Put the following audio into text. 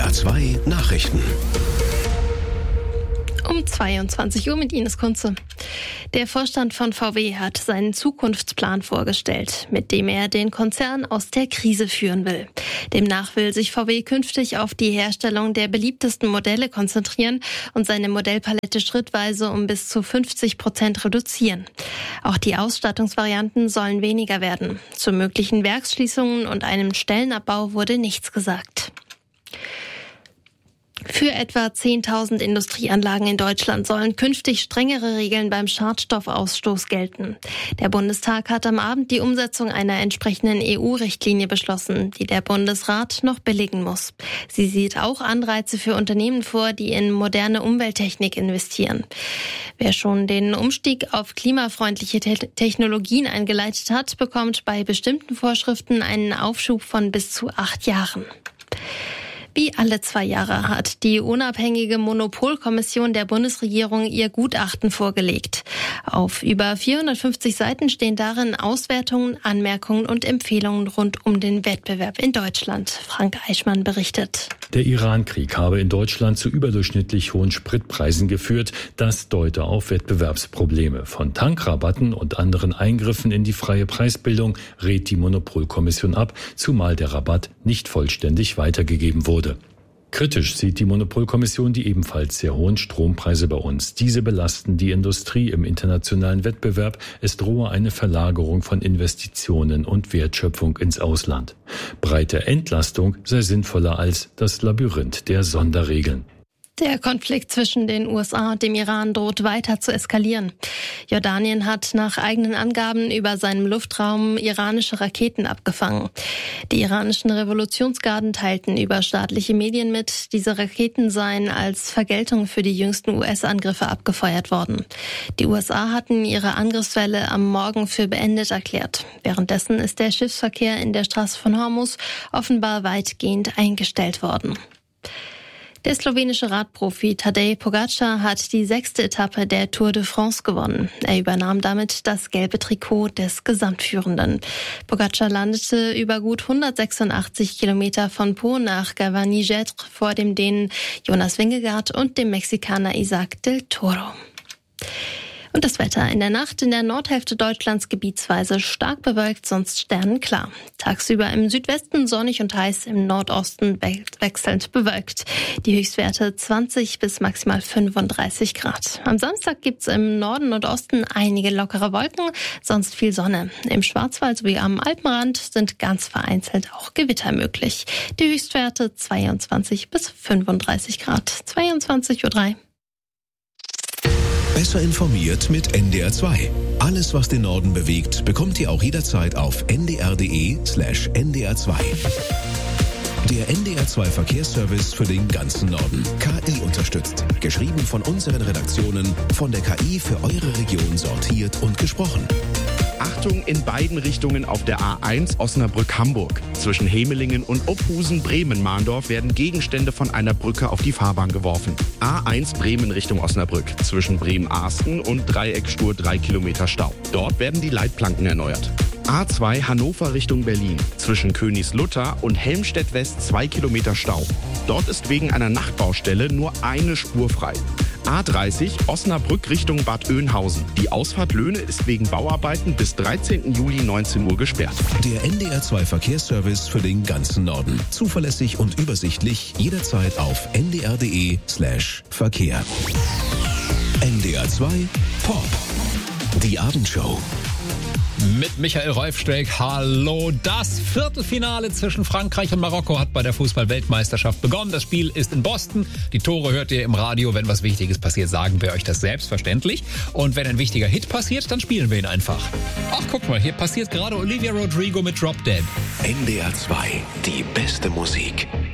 NDR 2 Nachrichten. Um 22 Uhr mit Ines Kunze. Der Vorstand von VW hat seinen Zukunftsplan vorgestellt, mit dem er den Konzern aus der Krise führen will. Demnach will sich VW künftig auf die Herstellung der beliebtesten Modelle konzentrieren und seine Modellpalette schrittweise um bis zu 50% reduzieren. Auch die Ausstattungsvarianten sollen weniger werden. Zu möglichen Werksschließungen und einem Stellenabbau wurde nichts gesagt. Für etwa 10.000 Industrieanlagen in Deutschland sollen künftig strengere Regeln beim Schadstoffausstoß gelten. Der Bundestag hat am Abend die Umsetzung einer entsprechenden EU-Richtlinie beschlossen, die der Bundesrat noch billigen muss. Sie sieht auch Anreize für Unternehmen vor, die in moderne Umwelttechnik investieren. Wer schon den Umstieg auf klimafreundliche Technologien eingeleitet hat, bekommt bei bestimmten Vorschriften einen Aufschub von bis zu 8 Jahren. Wie alle 2 Jahre hat die unabhängige Monopolkommission der Bundesregierung ihr Gutachten vorgelegt. Auf über 450 Seiten stehen darin Auswertungen, Anmerkungen und Empfehlungen rund um den Wettbewerb in Deutschland. Frank Eichmann berichtet. Der Iran-Krieg habe in Deutschland zu überdurchschnittlich hohen Spritpreisen geführt. Das deute auf Wettbewerbsprobleme. Von Tankrabatten und anderen Eingriffen in die freie Preisbildung rät die Monopolkommission ab, zumal der Rabatt nicht vollständig weitergegeben wurde. Kritisch sieht die Monopolkommission die ebenfalls sehr hohen Strompreise bei uns. Diese belasten die Industrie im internationalen Wettbewerb. Es drohe eine Verlagerung von Investitionen und Wertschöpfung ins Ausland. Breite Entlastung sei sinnvoller als das Labyrinth der Sonderregeln. Der Konflikt zwischen den USA und dem Iran droht weiter zu eskalieren. Jordanien hat nach eigenen Angaben über seinem Luftraum iranische Raketen abgefangen. Die iranischen Revolutionsgarden teilten über staatliche Medien mit, diese Raketen seien als Vergeltung für die jüngsten US-Angriffe abgefeuert worden. Die USA hatten ihre Angriffswelle am Morgen für beendet erklärt. Währenddessen ist der Schiffsverkehr in der Straße von Hormuz offenbar weitgehend eingestellt worden. Der slowenische Radprofi Tadej Pogačar hat die 6. Etappe der Tour de France gewonnen. Er übernahm damit das gelbe Trikot des Gesamtführenden. Pogačar landete über gut 186 Kilometer von Pau nach Gavarnie-Gèvres vor dem Dänen Jonas Vingegaard und dem Mexikaner Isaac del Toro. Und das Wetter in der Nacht in der Nordhälfte Deutschlands gebietsweise stark bewölkt, sonst sternenklar. Tagsüber im Südwesten sonnig und heiß, im Nordosten wechselnd bewölkt. Die Höchstwerte 20 bis maximal 35 Grad. Am Samstag gibt's im Norden und Osten einige lockere Wolken, sonst viel Sonne. Im Schwarzwald sowie am Alpenrand sind ganz vereinzelt auch Gewitter möglich. Die Höchstwerte 22 bis 35 Grad. 22:03 Uhr. Besser informiert mit NDR 2. Alles, was den Norden bewegt, bekommt ihr auch jederzeit auf ndr.de/ndr2. Der NDR 2 Verkehrsservice für den ganzen Norden. KI unterstützt. Geschrieben von unseren Redaktionen, von der KI für eure Region sortiert und gesprochen. Achtung in beiden Richtungen auf der A1 Osnabrück-Hamburg. Zwischen Hemelingen und Ophusen-Bremen-Mahndorf werden Gegenstände von einer Brücke auf die Fahrbahn geworfen. A1 Bremen Richtung Osnabrück. Zwischen Bremen-Arsten und Dreieckstur 3 Kilometer Stau. Dort werden die Leitplanken erneuert. A2 Hannover Richtung Berlin. Zwischen Königslutter und Helmstedt West 2 Kilometer Stau. Dort ist wegen einer Nachtbaustelle nur eine Spur frei. A30 Osnabrück Richtung Bad Oeynhausen. Die Ausfahrt Löhne ist wegen Bauarbeiten bis 13. Juli 19 Uhr gesperrt. Der NDR 2 Verkehrsservice für den ganzen Norden. Zuverlässig und übersichtlich jederzeit auf ndr.de/Verkehr. NDR 2 Pop. Die Abendshow. Mit Michael Rolfstreck, hallo. Das Viertelfinale zwischen Frankreich und Marokko hat bei der Fußball-Weltmeisterschaft begonnen. Das Spiel ist in Boston. Die Tore hört ihr im Radio. Wenn was Wichtiges passiert, sagen wir euch das selbstverständlich. Und wenn ein wichtiger Hit passiert, dann spielen wir ihn einfach. Ach, guck mal, hier passiert gerade Olivia Rodrigo mit Drop Dead. NDR 2, die beste Musik.